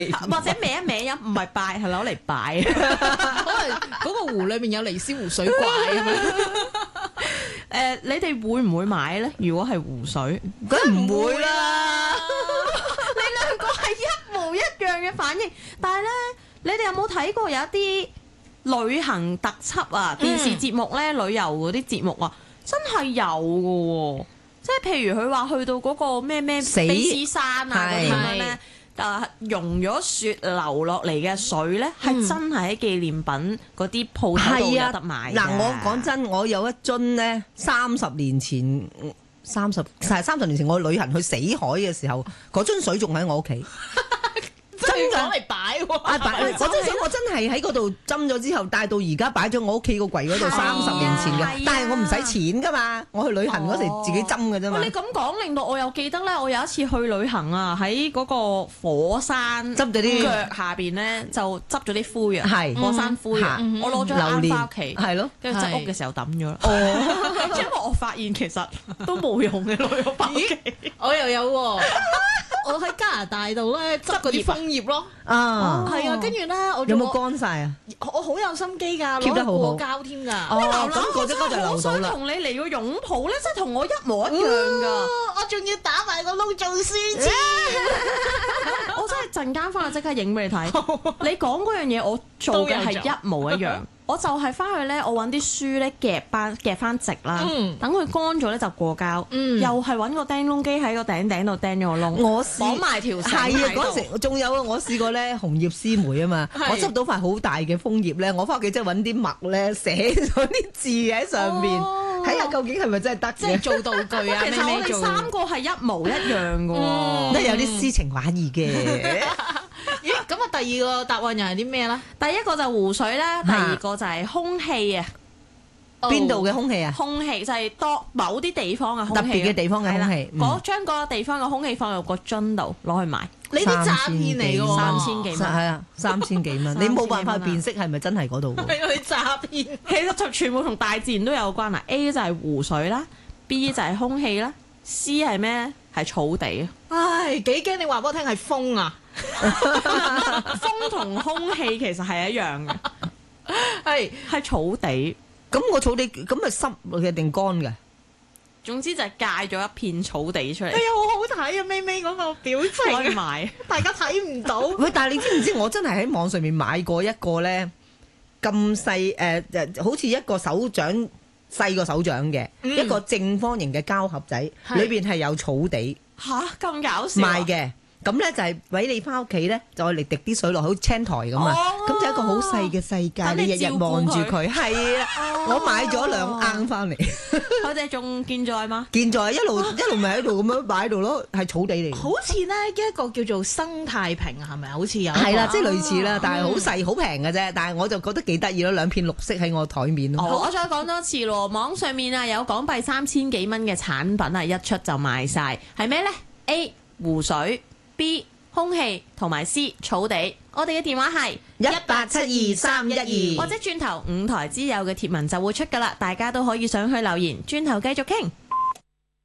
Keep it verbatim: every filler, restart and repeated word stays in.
或者歪一歪音，唔係拜係攞嚟擺。 可能嗰個湖裏面有尼斯湖水怪咁樣。 誒，你哋會唔會買咧？如果係湖水， 梗係唔會啦。 你兩個係一模一樣嘅反應，但係咧，你哋有冇睇過有一啲旅行特輯啊？電視節目咧，旅遊嗰啲節目啊，真係有嘅喎。即係譬如佢話去到嗰個咩咩死卑斯山啊嗰啲咁樣係咧，誒溶咗雪流落嚟嘅水咧，係真係喺紀念品嗰啲鋪頭度有得買嘅。 嗱，我講真，我有一樽咧，三十年前，三十係三十年前我旅行去死海嘅時候，嗰樽水仲喺我屋企。 真係攞嚟擺喎！ 啊！擺嗰樽水我真係喺嗰度斟咗之後，帶到而家擺咗我屋企個櫃嗰度三十年前係啊嘅，但係我唔使錢噶嘛，我去旅行嗰時自己斟嘅啫嘛喂，。你咁講令到我又記得咧，我有一次去旅行啊，喺嗰個火山執咗啲腳下邊咧，就執咗啲灰啊， 係火山灰啊， 嗯我攞咗榴蓮啱翻屋企， 係咯， 跟住執屋嘅時候抌咗啦。 哦， 因為我發現其實都冇用嘅，攞咗翻屋企。 我又有喎，我喺加拿大度咧執嗰啲楓葉咯， 啊， 係啊，跟住咧我有冇仲乾晒啊？ 我好有心機㗎， keep 得好好攞過膠添㗎。 哦，咁嗰隻歌就好留到啦。 想同你嚟個擁抱咧，即係同我一模一樣㗎。 我仲要打埋個窿做書籤。 我真係陣間翻去即刻影俾你睇。你講嗰樣嘢，我做嘅係一模一樣。我就係翻去咧，我揾啲書咧夾翻夾翻直啦， 嗯等佢乾咗咧就過膠。 嗯又係揾個釘窿機喺個頂頂度釘咗個窿， 我試綁埋條繩係啊！ 喺度嗰時仲有啊！我試過咧紅葉絲梅啊嘛， 係我執到塊好大嘅楓葉咧，我翻屋企即係揾啲墨咧寫咗啲字喺上邊， 哦睇下究竟係咪真係得即係嘅？ 做道具啊， 其實我哋咩咩做。 三個係一模一樣嘅喎。 都有啲詩情畫意嘅。 咦，咁啊，第二個答案又係啲咩咧？ 第一個就係湖水啦，第二個就係空氣啊。 邊度嘅空氣啊？ 空氣就係多某啲地方嘅空氣， 特別嘅地方嘅空氣係啦嗯嗰將嗰個地方嘅空氣放入個樽度攞去賣， 你啲詐騙嚟嘅喎， 三千幾蚊係啊，三千幾蚊， 三千幾蚊你冇辦法辨識係咪真係嗰度喎？ 係佢詐騙。 其實就全部同大自然都有關啦。A 就係湖水啦，B 就係空氣啦，C 係咩咧？係草地啊。 唉，幾驚你話俾我聽係風啊！ 風同空氣其實係一樣嘅， 係係草地。 咁我草地咁咪濕嘅定乾嘅？ 總之就係界咗一片草地出嚟哎，呀，好好睇啊！咪咪嗰個表可以情， 賣。 大家睇唔到。 喂，但係你知唔知我真係喺網上面買過一個咧咁細誒誒，好似一個手掌細個手掌嘅、 嗯一個正方形嘅膠盒仔， 係裏邊係有草地吓咁搞笑啊賣嘅。咁咧就係俾你翻屋企咧，就嚟滴啲水落去，好似青苔咁啊！ 哦咁就一個好細嘅世界， 等你你日日照顧望住佢，係啊！ 哦我買咗兩罌翻嚟， 佢哋仲健在嗎？ 健在一路一路咪喺度咁樣擺喺度咯，係草地嚟嘅。 好似咧一個叫做生態瓶啊，係咪啊？好似有一個係啦，即係類似啦，但係好細好平嘅啫。但係我就覺得幾得意咯，兩片綠色喺我台面咯。 好，我再講多次咯，網上面啊有港幣三千幾蚊嘅產品啊，一出就賣晒，係咩呢？ A 湖水 B 空氣同埋 C 草地。我哋嘅電話係一八七二三一二或者轉頭五台之友嘅貼文就會出噶啦，大家都可以上去留言，轉頭繼續傾。